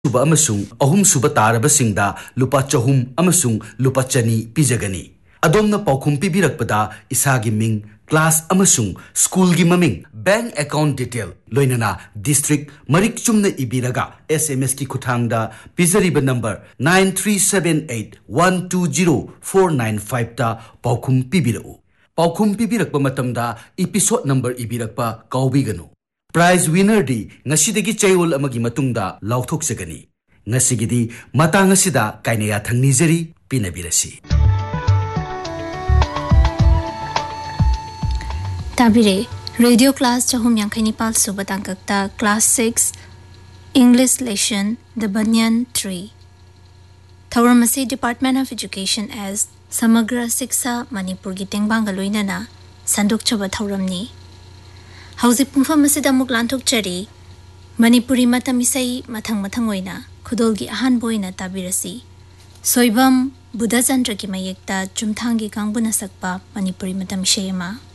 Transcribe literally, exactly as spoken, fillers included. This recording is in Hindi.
सुबह अमसुंग अहुम सुबह तारबसिंगदा लुपा चहुम अमसुंग लुपा चनी पिजगनी अदोमना पाउखुम पिबिरकपदा इसागी मिंग क्लास अमसुंग स्कूल की ममिंग bank account detail लोइनना district Marik Chumna इबिरगा SMS की खुथांगदा पिजरिब number nine three seven eight one two zero four nine five ता पाउखुम पिबिरउ पाउखुम पिबिरकपा मतमदा episode number इबिरकपा काउबिगनु prize winner the ngasiदगी चैओल अमगी मतुंगदा लाउथोकसगनी ngasiगidi matang asida kainaya thangnijari pinabirasi tabire radio class chahum yankhani pal subatangkakta class six English lesson the banyan tree Thauramasi Department of Education as Samagra Siksha Manipur gi tengbanga loinana sandok chaba thauramni Hauzik pungfam asida amuk lanthok chari Manipuri matam isai mathang mathang oina khudolgi ahan boina tabirasi Soibam Buddha Chandra ki mayekta chumthangi kangbuna sakpa Manipuri matam isai ama